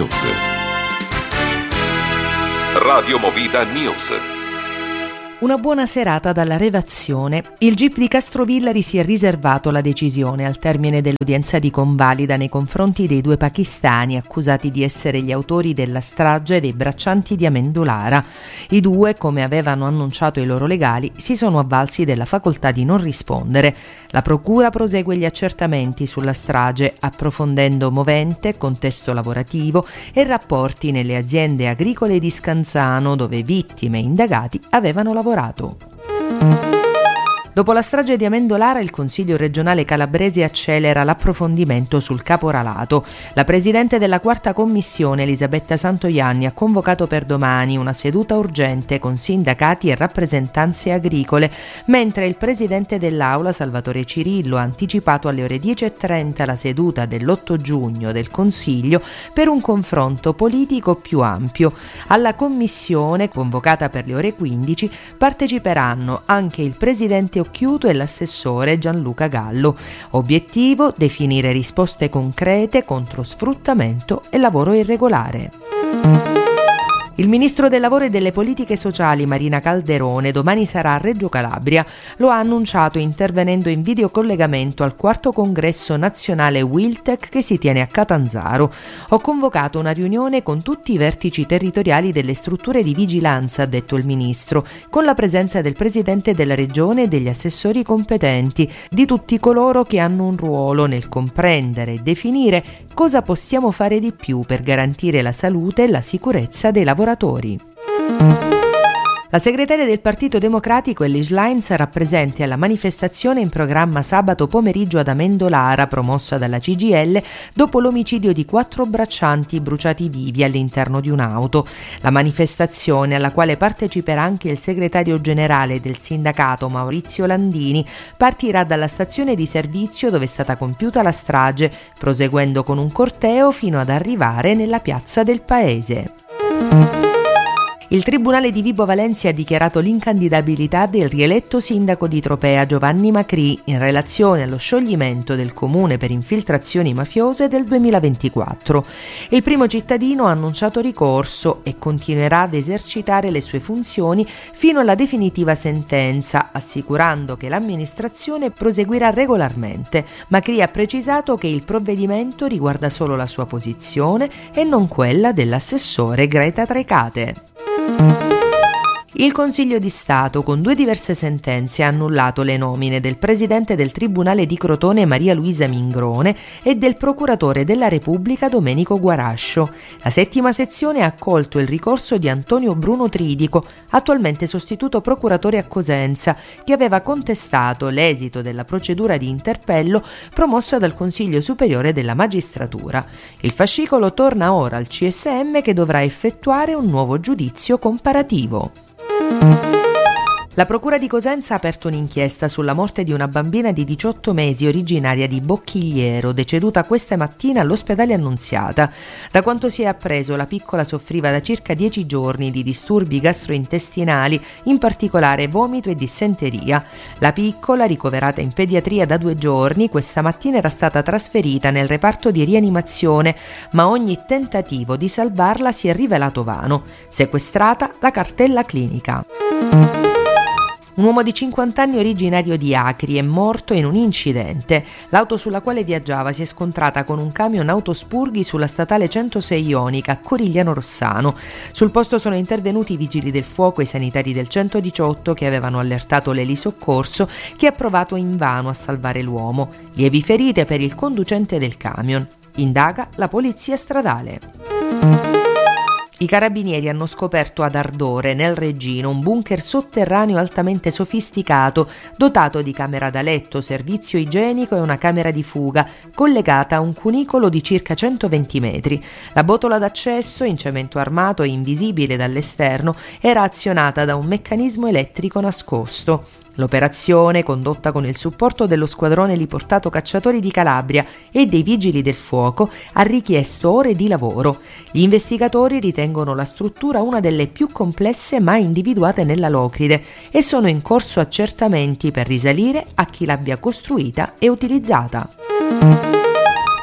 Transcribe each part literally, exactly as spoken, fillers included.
News. Radio Movida News. Una buona serata dalla redazione. Il G I P di Castrovillari si è riservato la decisione al termine dell'udienza di convalida nei confronti dei due pakistani accusati di essere gli autori della strage dei braccianti di Amendolara. I due, come avevano annunciato i loro legali, si sono avvalsi della facoltà di non rispondere. La procura prosegue gli accertamenti sulla strage, approfondendo movente, contesto lavorativo e rapporti nelle aziende agricole di Scanzano, dove vittime e indagati avevano lavorato. Dopo la strage di Amendolara, il Consiglio regionale calabrese accelera l'approfondimento sul caporalato. La presidente della quarta commissione, Elisabetta Santoianni, ha convocato per domani una seduta urgente con sindacati e rappresentanze agricole, mentre il presidente dell'Aula, Salvatore Cirillo, ha anticipato alle ore dieci e trenta la seduta dell'otto giugno del Consiglio per un confronto politico più ampio. Alla commissione, convocata per le ore quindici, parteciperanno anche il presidente Occhiuto e l'assessore Gianluca Gallo. Obiettivo: definire risposte concrete contro sfruttamento e lavoro irregolare. Il ministro del lavoro e delle politiche sociali Marina Calderone domani sarà a Reggio Calabria. Lo ha annunciato intervenendo in videocollegamento al quarto congresso nazionale Wiltec che si tiene a Catanzaro. Ho convocato una riunione con tutti i vertici territoriali delle strutture di vigilanza, ha detto il ministro, con la presenza del presidente della regione e degli assessori competenti, di tutti coloro che hanno un ruolo nel comprendere e definire cosa possiamo fare di più per garantire la salute e la sicurezza dei lavoratori. La segretaria del Partito Democratico Elly Schlein sarà presente alla manifestazione in programma sabato pomeriggio ad Amendolara, promossa dalla C G I L dopo l'omicidio di quattro braccianti bruciati vivi all'interno di un'auto. La manifestazione, alla quale parteciperà anche il segretario generale del sindacato Maurizio Landini, partirà dalla stazione di servizio dove è stata compiuta la strage, proseguendo con un corteo fino ad arrivare nella piazza del paese. Il Tribunale di Vibo Valentia ha dichiarato l'incandidabilità del rieletto sindaco di Tropea Giovanni Macri in relazione allo scioglimento del comune per infiltrazioni mafiose del duemilaventiquattro. Il primo cittadino ha annunciato ricorso e continuerà ad esercitare le sue funzioni fino alla definitiva sentenza, assicurando che l'amministrazione proseguirà regolarmente. Macri ha precisato che il provvedimento riguarda solo la sua posizione e non quella dell'assessore Greta Trecate. Il Consiglio di Stato, con due diverse sentenze, ha annullato le nomine del presidente del Tribunale di Crotone Maria Luisa Mingrone e del procuratore della Repubblica Domenico Guarascio. La settima sezione ha accolto il ricorso di Antonio Bruno Tridico, attualmente sostituto procuratore a Cosenza, che aveva contestato l'esito della procedura di interpello promossa dal Consiglio Superiore della Magistratura. Il fascicolo torna ora al C S M, che dovrà effettuare un nuovo giudizio comparativo. La Procura di Cosenza ha aperto un'inchiesta sulla morte di una bambina di diciotto mesi originaria di Bocchigliero, deceduta questa mattina all'ospedale Annunziata. Da quanto si è appreso, la piccola soffriva da circa dieci giorni di disturbi gastrointestinali, in particolare vomito e dissenteria. La piccola, ricoverata in pediatria da due giorni, questa mattina era stata trasferita nel reparto di rianimazione, ma ogni tentativo di salvarla si è rivelato vano. Sequestrata la cartella clinica. Un uomo di cinquanta anni originario di Acri è morto in un incidente. L'auto sulla quale viaggiava si è scontrata con un camion autospurghi sulla statale centosei Ionica a Corigliano Rossano. Sul posto sono intervenuti i vigili del fuoco e i sanitari del centodiciotto che avevano allertato l'elisoccorso, che ha provato invano a salvare l'uomo. Lievi ferite per il conducente del camion. Indaga la polizia stradale. I carabinieri hanno scoperto ad Ardore, nel Reggino, un bunker sotterraneo altamente sofisticato, dotato di camera da letto, servizio igienico e una camera di fuga, collegata a un cunicolo di circa centoventi metri. La botola d'accesso, in cemento armato e invisibile dall'esterno, era azionata da un meccanismo elettrico nascosto. L'operazione, condotta con il supporto dello squadrone eliportato cacciatori di Calabria e dei vigili del fuoco, ha richiesto ore di lavoro. Gli investigatori ritengono la struttura una delle più complesse mai individuate nella Locride e sono in corso accertamenti per risalire a chi l'abbia costruita e utilizzata.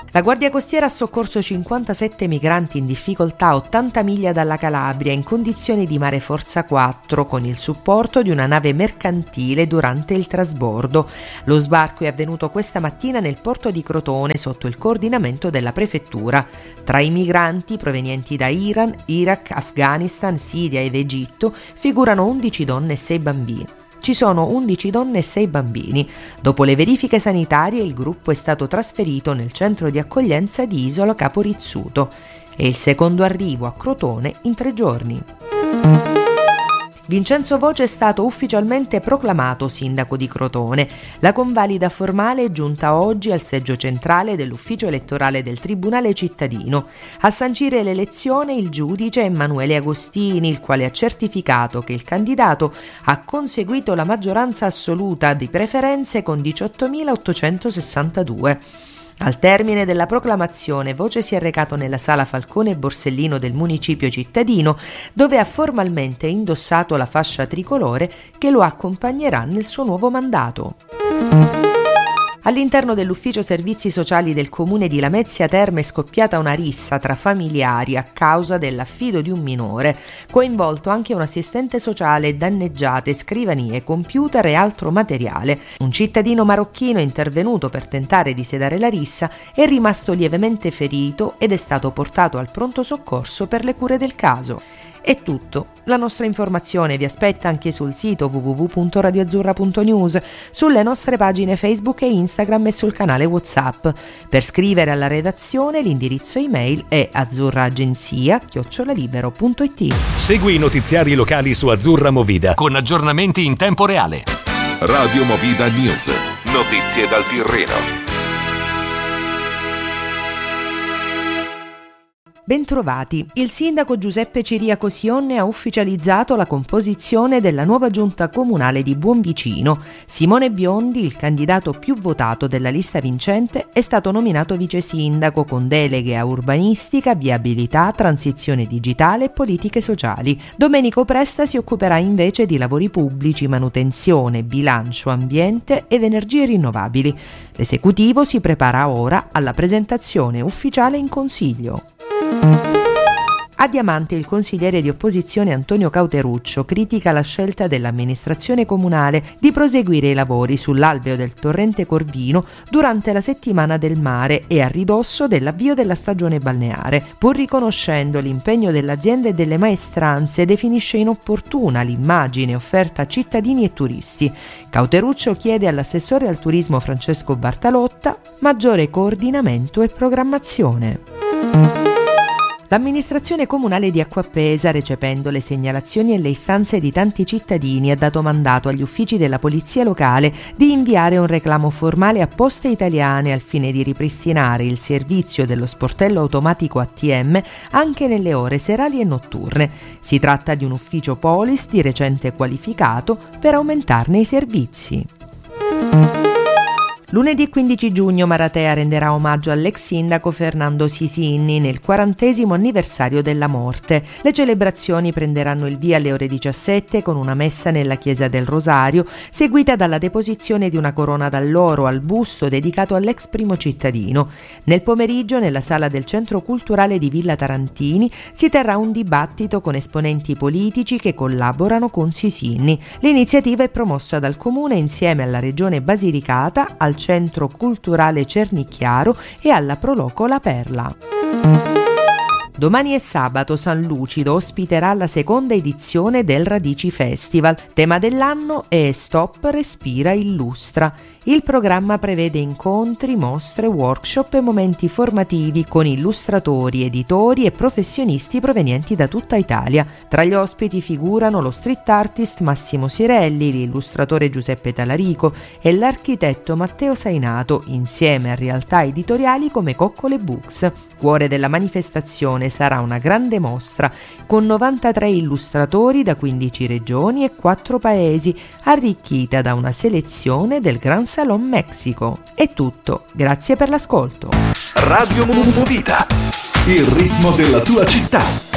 La Guardia Costiera ha soccorso cinquantasette migranti in difficoltà a ottanta miglia dalla Calabria in condizioni di mare forza quattro con il supporto di una nave mercantile durante il trasbordo. Lo sbarco è avvenuto questa mattina nel porto di Crotone sotto il coordinamento della prefettura. Tra i migranti provenienti da Iran, Iraq, Afghanistan, Siria ed Egitto figurano undici donne e sei bambini. Ci sono undici donne e sei bambini. Dopo le verifiche sanitarie il gruppo è stato trasferito nel centro di accoglienza di Isola Capo Rizzuto. È il secondo arrivo a Crotone in tre giorni. Vincenzo Voce è stato ufficialmente proclamato sindaco di Crotone. La convalida formale è giunta oggi al seggio centrale dell'ufficio elettorale del Tribunale cittadino. A sancire l'elezione il giudice Emanuele Agostini, il quale ha certificato che il candidato ha conseguito la maggioranza assoluta di preferenze con diciottomilaottocentosessantadue. Al termine della proclamazione, Voce si è recato nella sala Falcone e Borsellino del municipio cittadino, dove ha formalmente indossato la fascia tricolore che lo accompagnerà nel suo nuovo mandato. All'interno dell'ufficio servizi sociali del comune di Lamezia Terme è scoppiata una rissa tra familiari a causa dell'affido di un minore, coinvolto anche un assistente sociale, danneggiate scrivanie, computer e altro materiale. Un cittadino marocchino è intervenuto per tentare di sedare la rissa, è rimasto lievemente ferito ed è stato portato al pronto soccorso per le cure del caso. È tutto. La nostra informazione vi aspetta anche sul sito w w w punto radio azzurra punto news, sulle nostre pagine Facebook e Instagram e sul canale WhatsApp. Per scrivere alla redazione l'indirizzo email è azzurraagenzia chiocciola libero punto it. Segui i notiziari locali su Azzurra Movida con aggiornamenti in tempo reale. Radio Movida News. Notizie dal Tirreno. Bentrovati. Il sindaco Giuseppe Ciriaco Sionne ha ufficializzato la composizione della nuova giunta comunale di Buonvicino. Simone Biondi, il candidato più votato della lista vincente, è stato nominato vice sindaco con deleghe a urbanistica, viabilità, transizione digitale e politiche sociali. Domenico Presta si occuperà invece di lavori pubblici, manutenzione, bilancio, ambiente ed energie rinnovabili. L'esecutivo si prepara ora alla presentazione ufficiale in Consiglio. A Diamante il consigliere di opposizione Antonio Cauteruccio critica la scelta dell'amministrazione comunale di proseguire i lavori sull'alveo del torrente Corvino durante la settimana del mare e a ridosso dell'avvio della stagione balneare. Pur riconoscendo l'impegno dell'azienda e delle maestranze, definisce inopportuna l'immagine offerta a cittadini e turisti. Cauteruccio chiede all'assessore al turismo Francesco Bartalotta maggiore coordinamento e programmazione. L'amministrazione comunale di Acquapesa, recependo le segnalazioni e le istanze di tanti cittadini, ha dato mandato agli uffici della polizia locale di inviare un reclamo formale a Poste Italiane al fine di ripristinare il servizio dello sportello automatico A T M anche nelle ore serali e notturne. Si tratta di un ufficio Polis di recente qualificato per aumentarne i servizi. Lunedì quindici giugno Maratea renderà omaggio all'ex sindaco Fernando Sisinni nel quarantesimo anniversario della morte. Le celebrazioni prenderanno il via alle ore diciassette con una messa nella chiesa del Rosario, seguita dalla deposizione di una corona d'alloro al busto dedicato all'ex primo cittadino. Nel pomeriggio, nella sala del Centro Culturale di Villa Tarantini, si terrà un dibattito con esponenti politici che collaborano con Sisinni. L'iniziativa è promossa dal Comune insieme alla Regione Basilicata, al Centro Culturale Cernicchiaro e alla Proloco La Perla. Domani è sabato, San Lucido ospiterà la seconda edizione del Radici Festival. Tema dell'anno è Stop, Respira, Illustra. Il programma prevede incontri, mostre, workshop e momenti formativi con illustratori, editori e professionisti provenienti da tutta Italia. Tra gli ospiti figurano lo street artist Massimo Sirelli, l'illustratore Giuseppe Talarico e l'architetto Matteo Sainato, insieme a realtà editoriali come Coccole Books. Cuore della manifestazione sarà una grande mostra con novantatré illustratori da quindici regioni e quattro paesi, arricchita da una selezione del Gran Salon Mexico. È tutto, grazie per l'ascolto. Radio Movida, il ritmo della tua città.